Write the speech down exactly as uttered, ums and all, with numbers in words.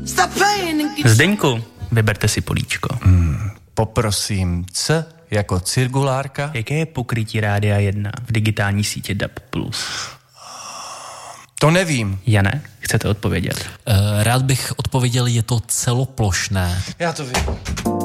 Zdeňku, vyberte si políčko. Hmm, poprosím, C jako cirkulárka. Jaké je pokrytí Rádia jedna v digitální sítě D A B plus? To nevím. Jane, chcete odpovědět? Uh, rád bych odpověděl, je to celoplošné. Já to vím.